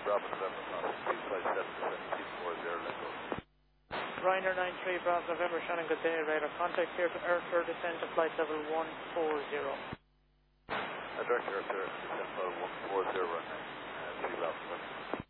Bravo November, flight 740, let go. Ryanair 93, Bravo November, Shannon, good day. Radar contact here to Earth for descent to flight level 140. Direct Earth, descent level 140, runway 3 left.